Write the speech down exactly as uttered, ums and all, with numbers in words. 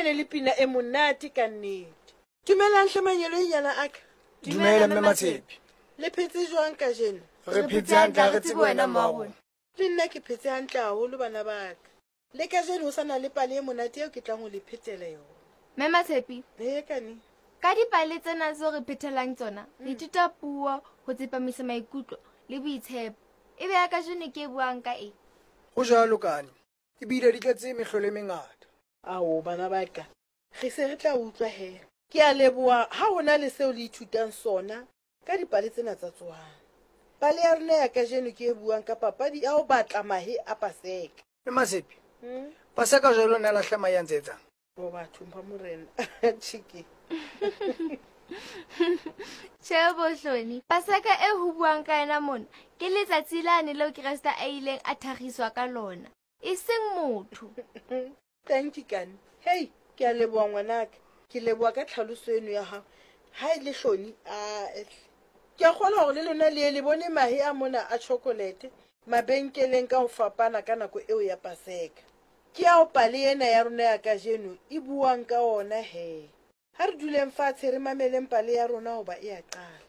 ne le pina e monate ka nnete. Dumelang hle manyelo e nyana aka. Dumela mme Matshepi. Le phetse jwang ka jeno? Re phetse hantle re tsebe wena mmago. Le nna ke phetse hantle haholo bana ba ka. Le ka jeno ho sana le pale e monate eo ke tlang ho le phetela yona. Mme Matshepi. Ee kane. Ka dipale tsena tseo re phethelang tsona, re ithuta puo ho tsepamisa maikutlo le boitshepo. Ebe ya ka jeno ke buang ka eng? Ho jalo kane. Ebile di tletse mehlolo e mengata. Ao bana ba ka. Re se re tla utlwa he. Ke a leboha ha hona le seo le ithutang sona ka dipale tsena tsa tswang. Pale ya rena ya ka jeno ke e buang ka papadi ya ho batla mahe a Paseka. Mme Matshepi. Paseka jalo nna la hlama ya ntsetsa. Bo batho ba morena. Chiki. Chebo hloni. Paseka e ho buang ka ena mona ke letsatsi lane leo Kriste a ileng a thagiswa ka lona. E seng motho. Thank you kan. Hey, ke a leboha ngwanaka. Ke leboha ka tlhaloso eno ya hao. Ha ile hloni a ke a kgolwa hore le lona le le bone mahe a mona a chocolate mabenkeleng ka ho fapana ka nako eo ya Paseka. Ke a o pale ena ya rona ya ka jeno e buang ka ona he. Ha re duleng fatshe re mameleng pale ya rona hoba e a qala.